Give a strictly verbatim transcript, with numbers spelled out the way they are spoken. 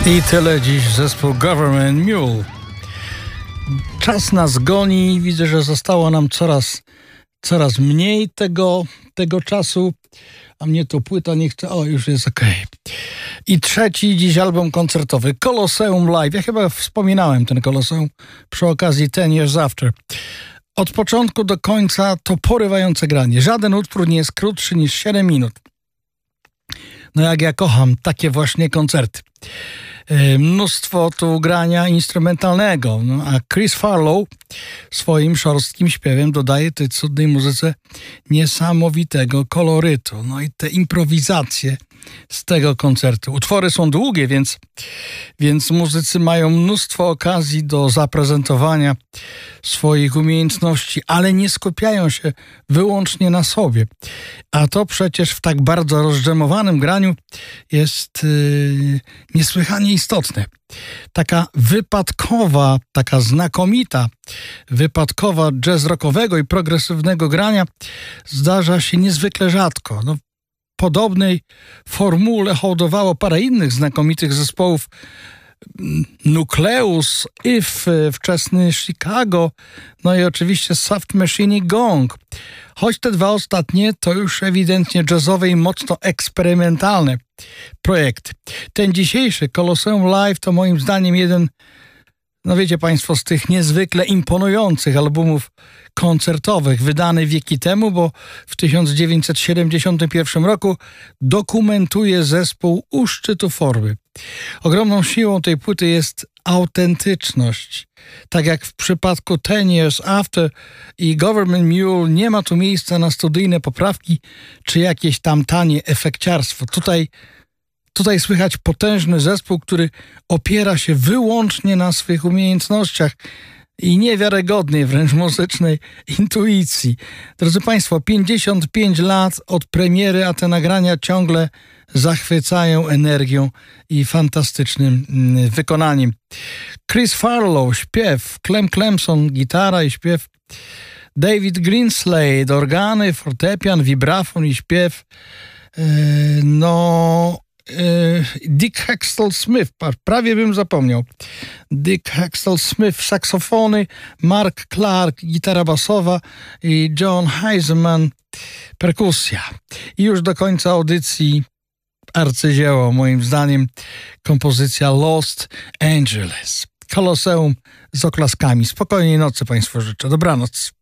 I tyle dziś zespół Government Mule. Czas nas goni. Widzę, że zostało nam coraz, coraz mniej tego, tego czasu. A mnie to płyta nie chce. O, już jest okej. Okay. I trzeci dziś album koncertowy. Colosseum Live. Ja chyba wspominałem ten Colosseum przy okazji Ten Years After. Od początku do końca to porywające granie. Żaden utwór nie jest krótszy niż siedem minut. No jak ja kocham takie właśnie koncerty. Mnóstwo tu grania instrumentalnego, no, a Chris Farlow swoim szorstkim śpiewem dodaje tej cudnej muzyce niesamowitego kolorytu. No i te improwizacje z tego koncertu. Utwory są długie, więc, więc muzycy mają mnóstwo okazji do zaprezentowania swoich umiejętności, ale nie skupiają się wyłącznie na sobie. A to przecież w tak bardzo rozdżemowanym graniu jest yy, niesłychanie istotne. Taka wypadkowa, taka znakomita wypadkowa jazz rockowego i progresywnego grania zdarza się niezwykle rzadko. No, podobnej formule hołdowało parę innych znakomitych zespołów. Nucleus, If, wczesny Chicago, no i oczywiście Soft Machine i Gong. Choć te dwa ostatnie to już ewidentnie jazzowe i mocno eksperymentalne projekty. Ten dzisiejszy Colosseum Live to moim zdaniem jeden, no wiecie państwo, z tych niezwykle imponujących albumów koncertowych, wydany wieki temu, bo w tysiąc dziewięćset siedemdziesiątym pierwszym roku dokumentuje zespół u szczytu formy. Ogromną siłą tej płyty jest autentyczność. Tak jak w przypadku Ten Years After i Government Mule nie ma tu miejsca na studyjne poprawki czy jakieś tam tanie efekciarstwo. Tutaj Tutaj słychać potężny zespół, który opiera się wyłącznie na swych umiejętnościach i niewiarygodnej wręcz muzycznej intuicji. Drodzy Państwo, pięćdziesiąt pięć lat od premiery, a te nagrania ciągle zachwycają energią i fantastycznym wykonaniem. Chris Farlow, śpiew, Clem Clemson, gitara i śpiew, David Greenslade, organy, fortepian, wibrafon i śpiew, no... Dick Hextall Smith, prawie bym zapomniał. Dick Hextall Smith, saksofony, Mark Clark, gitara basowa i John Heiseman, perkusja. I już do końca audycji arcydzieło, moim zdaniem, kompozycja Lost Angeles. Colosseum z oklaskami. Spokojnej nocy Państwu życzę. Dobranoc.